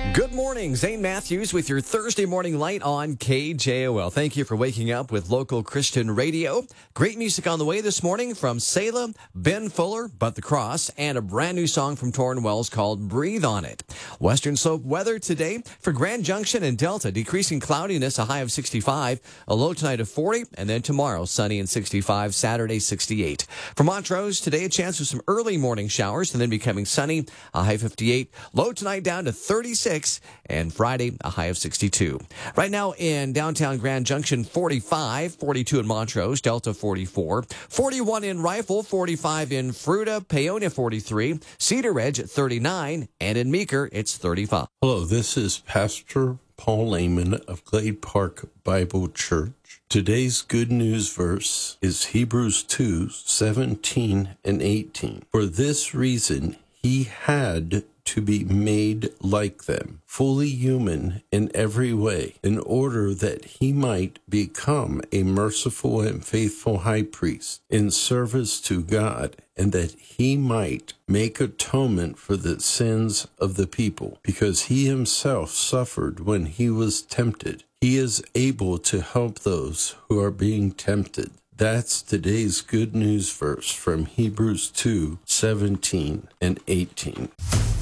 Good morning, Zane Matthews with your Thursday morning light on KJOL. Thank you for waking up with local Christian radio. Great music on the way this morning from Selah, Ben Fuller, But the Cross, and a brand new song from Torrin Wells called Breathe on It. Western Slope weather today for Grand Junction and Delta, decreasing cloudiness, a high of 65, a low tonight of 40, and then tomorrow sunny and 65, Saturday 68. For Montrose, today a chance of some early morning showers and then becoming sunny, a high of 58, low tonight down to 36, and Friday, a high of 62. Right now in downtown Grand Junction, 45, 42 in Montrose, Delta 44, 41 in Rifle, 45 in Fruita, Paonia 43, Cedar Ridge 39, and in Meeker, it's 35. Hello, this is Pastor Paul Lehman of Glade Park Bible Church. Today's good news verse is Hebrews 2:17 and 18. For this reason, he had to be made like them, fully human in every way, in order that he might become a merciful and faithful high priest in service to God, and that he might make atonement for the sins of the people, because he himself suffered when he was tempted. He is able to help those who are being tempted. That's today's good news verse from Hebrews 2:17 and 18.